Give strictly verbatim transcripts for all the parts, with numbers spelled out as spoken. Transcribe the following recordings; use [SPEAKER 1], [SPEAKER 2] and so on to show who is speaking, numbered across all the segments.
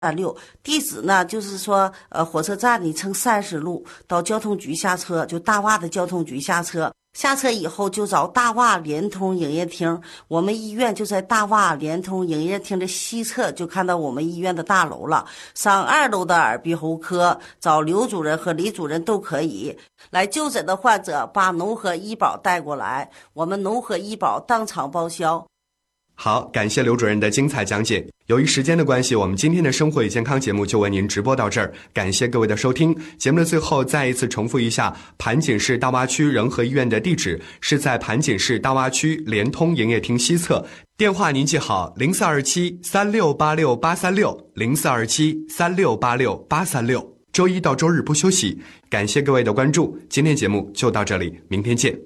[SPEAKER 1] 六，地址呢就是说，呃，火车站你乘三十路到交通局下车，就大洼的交通局下车。下车以后就找大洼联通营业厅，我们医院就在大洼联通营业厅的西侧，就看到我们医院的大楼了。上二楼的耳鼻喉科，找刘主任和李主任都可以。来就诊的患者把农合医保带过来，我们农合医保当场报销。
[SPEAKER 2] 好，感谢刘主任的精彩讲解。由于时间的关系，我们今天的生活与健康节目就为您直播到这儿，感谢各位的收听。节目的最后再一次重复一下，盘锦市大洼区仁和医院的地址是在盘锦市大洼区联通营业厅西侧，电话您记好零四二七三六八六八三六零四二七三六八六八三六，周一到周日不休息。感谢各位的关注，今天节目就到这里，明天见。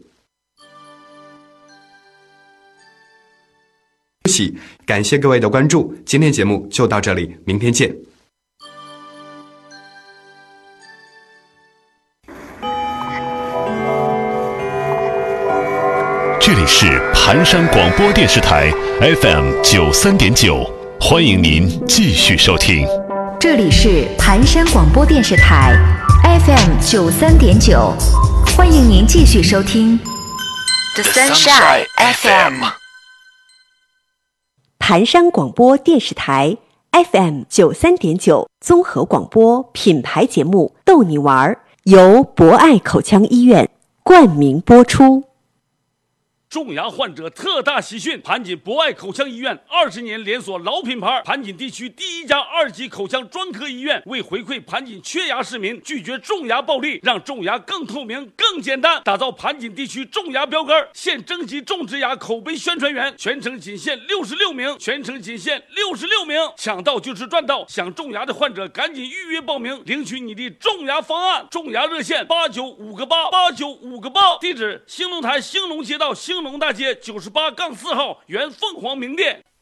[SPEAKER 2] 感谢各位的关注，今天节目就到这里，明天见。
[SPEAKER 3] 这里是盘山广播电视台 F M 九三点九，欢迎您继续收听。
[SPEAKER 4] 这里是盘山广播电视台 F M 九三点九，欢迎您继续收听
[SPEAKER 3] The Sunshine F M。
[SPEAKER 5] 盘山广播电视台 F M 九三点九综合广播品牌节目《逗你玩》由博爱口腔医院冠名播出。
[SPEAKER 6] 种牙患者特大喜讯！盘锦博爱口腔医院二十年连锁老品牌，盘锦地区第一家二级口腔专科医院，为回馈盘锦缺牙市民，拒绝种牙暴利，让种牙更透明、更简单，打造盘锦地区种牙标杆。现征集种植牙口碑宣传员，全程仅限六十六名，全程仅限六十六名，抢到就是赚到！想种牙的患者赶紧预约报名，领取你的种牙方案。种牙热线八九五个八八九五个八，地址兴隆台兴隆街道兴隆大街九十八杠四号原凤凰名店。